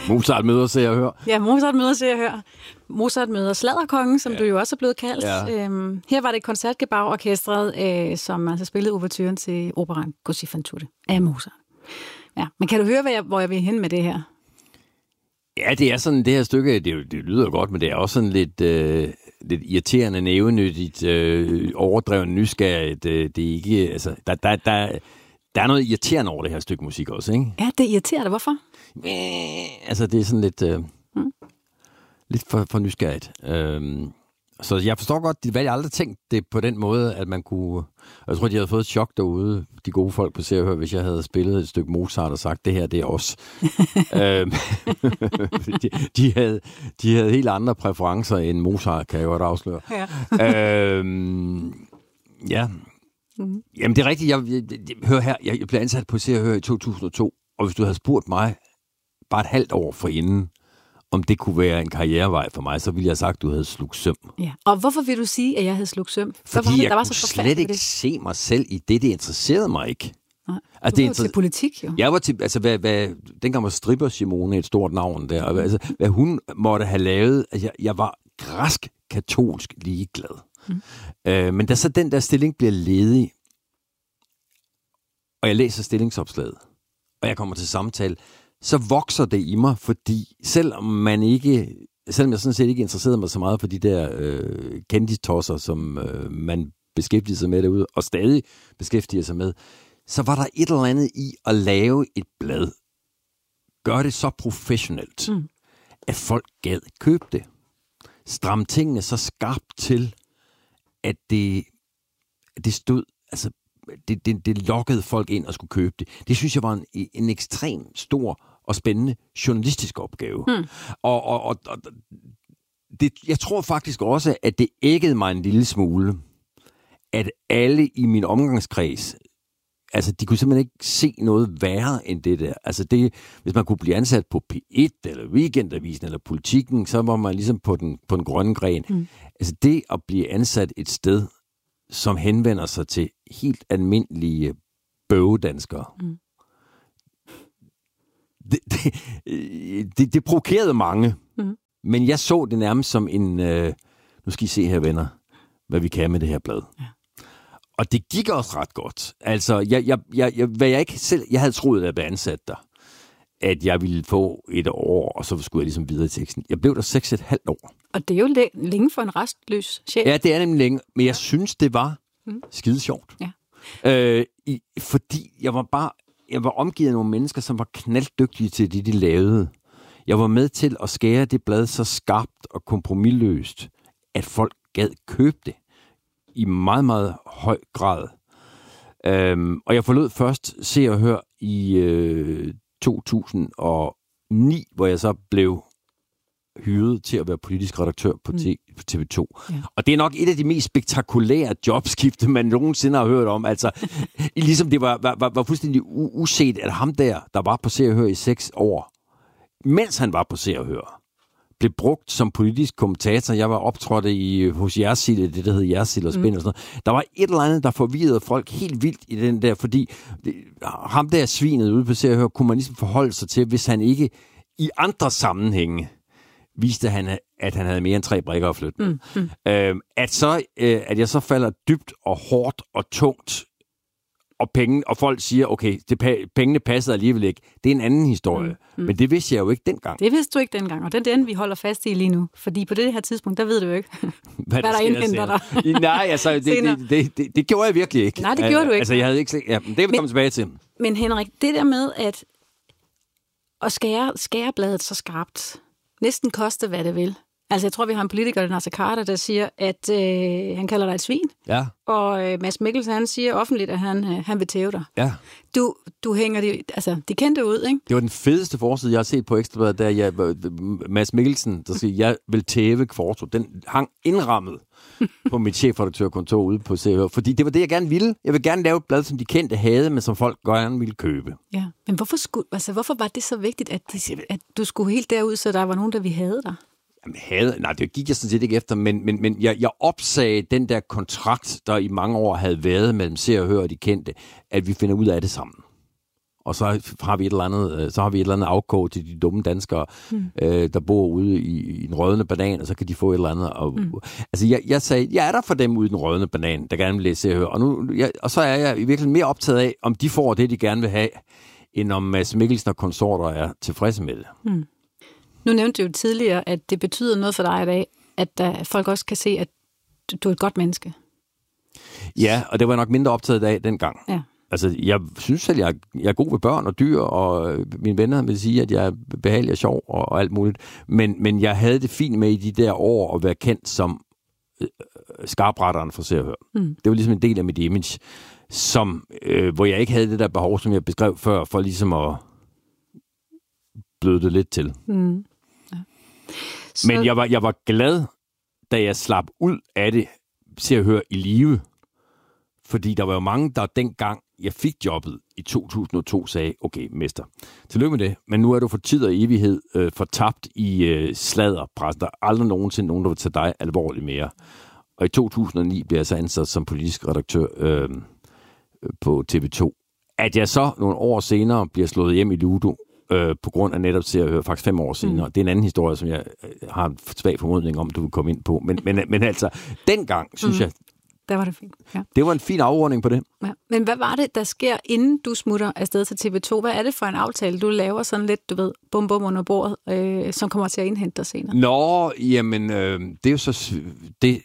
Mozart møder Se og Hør. Ja, Mozart møder Se og Hør. Mozart møder Sladderkongen, som du jo også er blevet kaldt. Ja. Her var det Koncertgebouw-orkestret, som altså spillede ouverturen til operaen Così fan tutte af Mozart. Ja, men kan du høre, hvor jeg vil hen med det her? Ja, det er sådan, det her stykke, det lyder godt, men det er også sådan lidt irriterende, nævenyttigt, overdreven nysgerrigt. Det er ikke, altså, der er noget irriterende over det her stykke musik også, ikke? Ja, det irriterer dig. Hvorfor? Altså, det er sådan lidt, lidt for nysgerrigt. Så jeg forstår godt, de valgte aldrig tænkt det på den måde, at man kunne... Jeg tror, de havde fået et chok derude, de gode folk på Se og Hør, hvis jeg havde spillet et stykke Mozart og sagt, det her, det er os. de havde helt andre præferencer end Mozart, kan jeg godt afsløre. Ja. Ja. Mm-hmm. Jamen, det er rigtigt. Hør her, jeg blev ansat på Se og Hør i 2002, og hvis du havde spurgt mig bare et halvt år forinden, om det kunne være en karrierevej for mig, så ville jeg have sagt, at du havde slugt søm. Ja. Og hvorfor vil du sige, at jeg havde slugt søm? Fordi jeg kunne slet ikke se mig selv i det. Det interesserede mig ikke. Nej. Altså, du var til politik, jo. Jeg var til, altså, dengang var Stripper Simone et stort navn der. Altså, hvad hun måtte have lavet, altså, jeg var græsk katolsk ligeglad. Men da så den der stilling bliver ledig, og jeg læser stillingsopslaget, og jeg kommer til samtale, så vokser det i mig, fordi selvom jeg sådan set ikke interesserede mig så meget for de der kendistosser, som man beskæftiger sig med derude, og stadig beskæftiger sig med, så var der et eller andet i at lave et blad. Gør det så professionelt, at folk gad købe det. Stram tingene så skarpt til, at det stod, altså det lokkede folk ind og skulle købe det. Det synes jeg var en ekstrem stor og spændende journalistisk opgave. Og det, jeg tror faktisk også, at det æggede mig en lille smule, at alle i min omgangskreds, altså de kunne simpelthen ikke se noget værre end det der. Altså det, hvis man kunne blive ansat på P1 eller Weekendavisen eller Politikken, så var man ligesom på den grønne gren. Altså det at blive ansat et sted, som henvender sig til helt almindelige bøvedanskere. Det provokerede mange. Men jeg så det nærmest som en... nu skal I se her, venner, hvad vi kan med det her blad. Ja. Og det gik også ret godt. Altså, jeg havde troet, at jeg blev ansat der, at jeg ville få et år, og så skulle jeg ligesom videre i teksten. Jeg blev der 6,5 år. Og det er jo længe for en restløs chef. Ja, det er nemlig længe. Men jeg synes, det var skide sjovt. Ja. Fordi jeg var omgivet af nogle mennesker, som var knalddygtige til det, de lavede. Jeg var med til at skære det blad så skarpt og kompromisløst, at folk gad købe det i meget, meget høj grad. Og jeg forlod først Se og Hør i 2009, hvor jeg så blev hyret til at være politisk redaktør på TV2. Ja. Og det er nok et af de mest spektakulære jobskifte, man nogensinde har hørt om. Altså, ligesom det var fuldstændig uset, at ham der var på Se og Hør i 6 år, mens han var på Se og Hør, blev brugt som politisk kommentator. Jeg var optrådt hos Jersild, det der hed Jersild og Spin og sådan noget. Der var et eller andet, der forvirrede folk helt vildt i den der, fordi ham der svinet ude på Se og Hør, kunne man ligesom forholde sig til, hvis han ikke i andre sammenhænge viste at han havde mere end 3 brikker at flytte. At jeg så falder dybt og hårdt og tungt, og folk siger, okay, pengene passer alligevel ikke. Det er en anden historie. Men det vidste jeg jo ikke dengang. Det vidste du ikke dengang, og det er den, vi holder fast i lige nu. Fordi på det her tidspunkt, der ved du jo ikke, hvad der indhenter dig. Nej, altså, det gjorde jeg virkelig ikke. Nej, det gjorde du ikke. Altså, jeg havde ikke... Ja, det vil komme tilbage til. Men Henrik, det der med at skære bladet så skarpt, næsten koste, hvad det vil. Altså, jeg tror, vi har en politiker, Naser Khader, der siger, at han kalder dig et svin. Ja. Og Mads Mikkelsen, han siger offentligt, at han vil tæve dig. Ja. Du hænger de kendte ud, ikke? Det var den fedeste forside, jeg har set på Ekstrabladet, da Mads Mikkelsen, der siger, jeg vil tæve Kvartrup. Den hang indrammet på mit chefredaktørkontor ude på Se og Hør, fordi det var det, jeg gerne ville. Jeg vil gerne lave et blad, som de kendte havde, men som folk gerne ville købe. Ja, men hvorfor var det så vigtigt, at du skulle helt derud, så der var nogen, der vi havde dig? Nej, det gik jeg sådan set ikke efter, men jeg opsagde den der kontrakt, der i mange år havde været mellem Se og Hør og de kendte, at vi finder ud af det sammen. og så har vi et eller andet afkog til de dumme danskere, der bor ude i en rødne banan, og så kan de få et eller andet. Og, altså, jeg sagde, jeg er der for dem ude i den rødne banan, der gerne vil læse Se og Hør. Og så er jeg i virkeligheden mere optaget af, om de får det, de gerne vil have, end om Mads Mikkelsen og konsorter er tilfredse med det. Nu nævnte du jo tidligere, at det betyder noget for dig i dag, at folk også kan se, at du er et godt menneske. Ja, og det var jeg nok mindre optaget af dengang. Ja. Altså, jeg synes selv, jeg er god ved børn og dyr, og mine venner vil sige, at jeg er behagelig og sjov og alt muligt. Men jeg havde det fint med i de der år at være kendt som skarpretteren for Se og Hør. Det var ligesom en del af mit image, hvor jeg ikke havde det der behov, som jeg beskrev før, for ligesom at bløde det lidt til. Ja. Men jeg var glad, da jeg slap ud af det, Se og Hør i live. Fordi der var jo mange, der dengang jeg fik jobbet i 2002, sagde, okay, mester, tillykke med det, men nu er du for tid og evighed fortabt i sladderpres. Der er aldrig nogensinde nogen, der vil tage dig alvorligt mere. Og i 2009 blev jeg så ansat som politisk redaktør på TV2. At jeg så nogle år senere bliver slået hjem i Ludo, på grund af netop Se og Hør, faktisk 5 år senere. Det er en anden historie, som jeg har en svag formodning om, du vil komme ind på. Men altså, dengang, synes jeg, der var det fint. Ja. Det var en fin afrunding på det. Ja. Men hvad var det, der sker, inden du smutter afsted til TV2? Hvad er det for en aftale, du laver sådan lidt, du ved, bum bum under bordet, som kommer til at indhente dig senere? Nå, jamen, det er jo så det,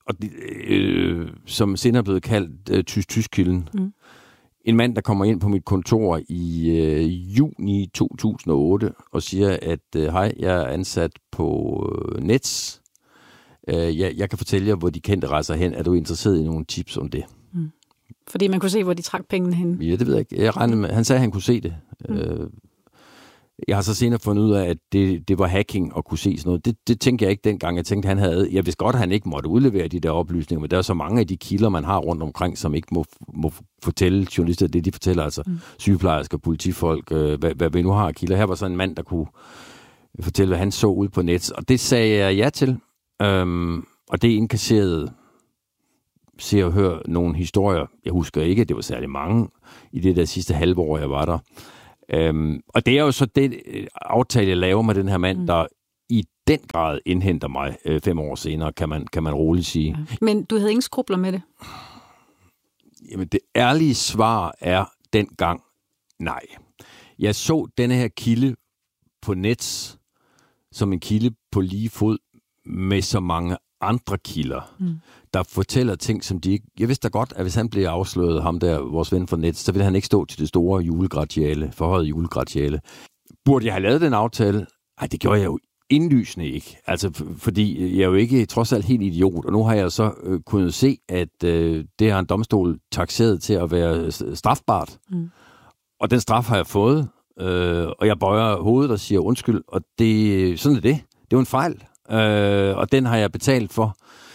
som senere er blevet kaldt Tysk-Tysk-kilden. En mand, der kommer ind på mit kontor i juni 2008 og siger, at hej, jeg er ansat på Nets. Jeg kan fortælle jer, hvor de kendte rejser hen. Er du interesseret i nogle tips om det? Fordi man kunne se, hvor de trak pengene hen. Ja, det ved jeg ikke. Han sagde, at han kunne se det. Jeg har så senere fundet ud af, at det var hacking at kunne se sådan noget. Det tænkte jeg ikke dengang. Jeg tænkte, jeg vidste godt, at han ikke måtte udlevere de der oplysninger, men der er så mange af de kilder, man har rundt omkring, som ikke må fortælle journalister det, de fortæller. Altså sygeplejersker, politifolk, hvad vi nu har af kilder. Her var så en mand, der kunne fortælle, hvad han så ud på net. Og det sagde jeg ja til. Og det indkasserede Se og Hør nogle historier. Jeg husker ikke, at det var særlig mange i det der sidste halve år, jeg var der. Og det er jo så det aftale, jeg laver med den her mand, der i den grad indhenter mig 5 år senere, kan man roligt sige. Ja. Men du havde ingen skrubler med det? Jamen, det ærlige svar er dengang nej. Jeg så denne her kilde på net som en kilde på lige fod med så mange andre kilder, der fortæller ting, som de ikke... Jeg vidste da godt, at hvis han blev afsløret, ham der, vores ven fra net, så ville han ikke stå til det store julegratiale, forhøjet julegratiale. Burde jeg have lavet den aftale? Ej, det gjorde jeg jo indlysende ikke. Altså, fordi jeg er jo ikke trods alt helt idiot, og nu har jeg så kunnet se, at det har en domstol takseret til at være strafbart. Og den straf har jeg fået, og jeg bøjer hovedet og siger undskyld, og sådan er det. Det er jo en fejl. Og den har jeg betalt for.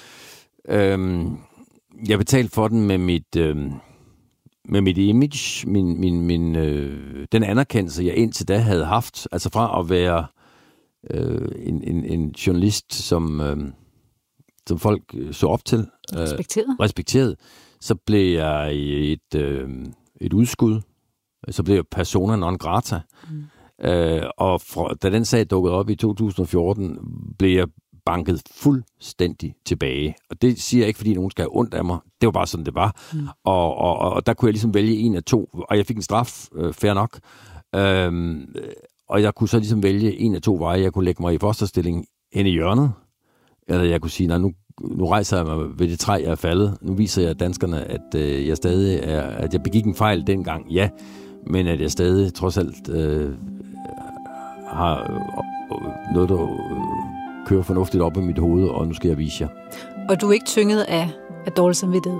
Jeg betalte for den med mit image, den anerkendelse, jeg indtil da havde haft. Altså fra at være en journalist, som folk så op til. Respekteret. Så blev jeg et udskud. Så blev jeg persona non grata. Og da den sag dukkede op i 2014, blev jeg banket fuldstændig tilbage. Og det siger jeg ikke, fordi nogen skal have ondt af mig. Det var bare sådan, det var. Og der kunne jeg ligesom vælge en af to. Og jeg fik en straf, fair nok. Og jeg kunne så ligesom vælge en af to veje. Jeg kunne lægge mig i fosterstilling hen i hjørnet. Eller jeg kunne sige, nej, nu rejser jeg mig ved det træ, jeg er faldet. Nu viser jeg danskerne, at jeg stadig at jeg begik en fejl dengang, ja. Men at jeg stadig trods alt har noget, der kører fornuftigt op i mit hoved, og nu skal jeg vise jer. Og du er ikke tynget af dårlig samvittighed?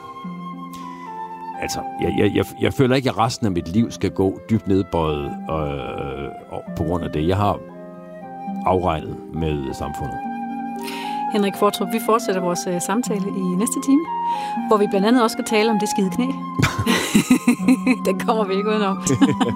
Altså, jeg føler ikke, at resten af mit liv skal gå dybt nedbøjet på grund af det. Jeg har afregnet med samfundet. Henrik Qvortrup, vi fortsætter vores samtale i næste time, hvor vi blandt andet også skal tale om det skide knæ. Den kommer vi ikke udenom.